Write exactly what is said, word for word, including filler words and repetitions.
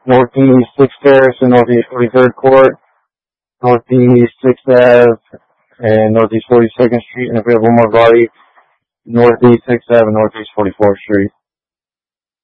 Northeast sixth Terrace and Northeast forty-third Court, Northeast sixth Avenue and Northeast forty-second Street, and if we have one more body, Northeast sixth Avenue and Northeast forty-fourth Street.